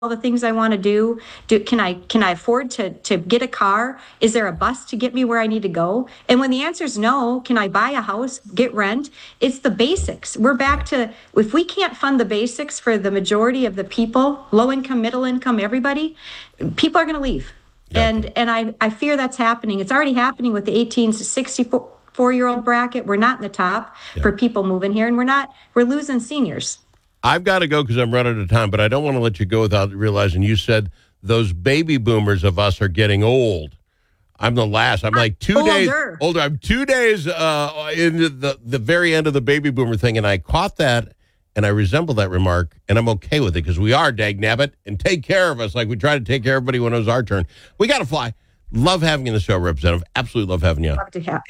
all the things I want to do? Can I afford to get a car? Is there a bus to get me where I need to go? And when the answer is no, can I buy a house, get rent? It's the basics. We're back to, if we can't fund the basics for the majority of the people, low income, middle income, everybody, people are going to leave. Yeah. And I fear that's happening. It's already happening with the 18 to 64-year-old bracket. We're not in the top for people moving here, and we're losing seniors. I've got to go because I'm running out of time, but I don't want to let you go without realizing you said those baby boomers of us are getting old. I'm the last. I'm like 2 days older. I'm 2 days in the very end of the baby boomer thing, and I caught that, and I resemble that remark, and I'm okay with it because we are, dagnabbit, and take care of us like we try to take care of everybody when it was our turn. We got to fly. Love having you in the show, Representative. Absolutely love having you. Love to